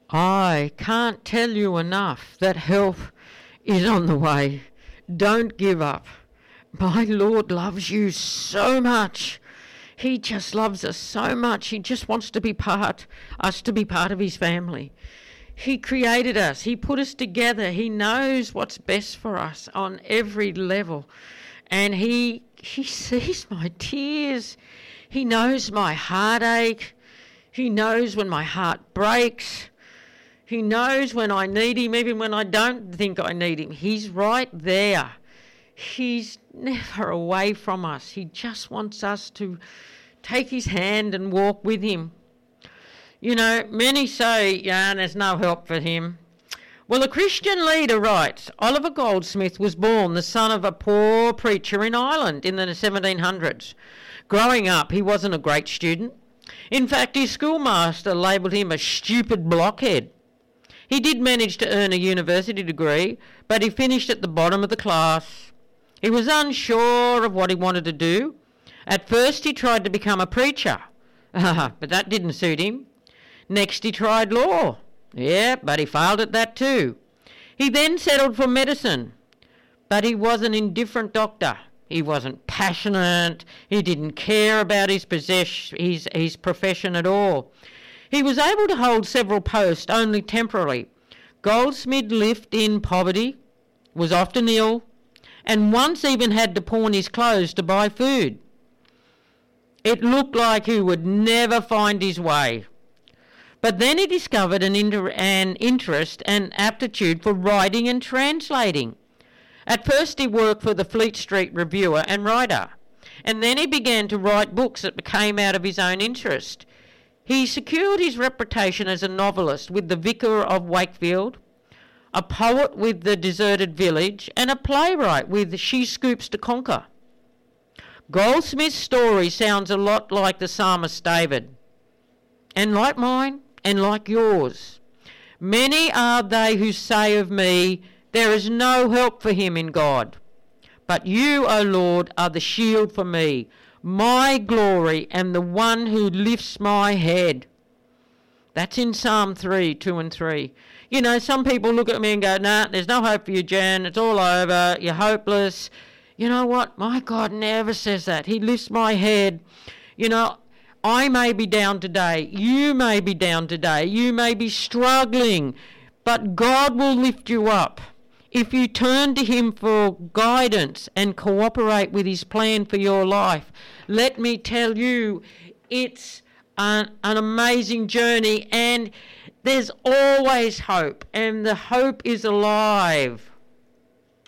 I can't tell you enough that help is on the way. Don't give up. My Lord loves you so much. He just loves us so much. He just wants to be us to be part of his family. He created us. He put us together. He knows what's best for us on every level. And he sees my tears. He knows my heartache. He knows when my heart breaks. He knows when I need him, even when I don't think I need him. He's right there. He's never away from us. He just wants us to take his hand and walk with him. You know, many say, there's no help for him. Well, a Christian leader writes, Oliver Goldsmith was born the son of a poor preacher in Ireland in the 1700s. Growing up, he wasn't a great student. In fact, his schoolmaster labelled him a stupid blockhead. He did manage to earn a university degree, but he finished at the bottom of the class. He was unsure of what he wanted to do. At first he tried to become a preacher, but that didn't suit him. Next he tried law. Yeah, but he failed at that too. He then settled for medicine, but he was an indifferent doctor. He wasn't passionate. He didn't care about his profession at all. He was able to hold several posts only temporarily. Goldsmith lived in poverty, was often ill, and once even had to pawn his clothes to buy food. It looked like he would never find his way. But then he discovered an interest and aptitude for writing and translating. At first he worked for the Fleet Street Reviewer and writer, and then he began to write books that came out of his own interest. He secured his reputation as a novelist with The Vicar of Wakefield, a poet with The Deserted Village, and a playwright with She Scoops to Conquer. Goldsmith's story sounds a lot like the psalmist David, and like mine, and like yours. Many are they who say of me, there is no help for him in God. But you, O Lord, are the shield for me, my glory, and the one who lifts my head. That's in Psalm 3, 2 and 3. You know, some people look at me and go, nah, there's no hope for you, Jan. It's all over. You're hopeless. You know what? My God never says that. He lifts my head. You know, I may be down today. You may be down today. You may be struggling. But God will lift you up. If you turn to him for guidance and cooperate with his plan for your life, let me tell you, it's an amazing journey, and there's always hope, and the hope is alive.